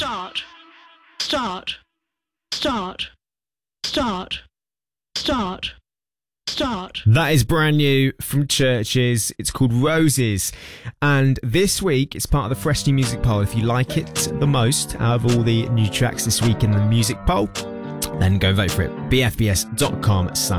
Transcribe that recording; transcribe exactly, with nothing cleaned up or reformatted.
Start. Start. Start. Start. Start. Start. That is brand new from Churches. It's called Roses. And this week, it's part of the Fresh New Music Poll. If you like it the most out of all the new tracks this week in the music poll, then go vote for it. bfbs.com slash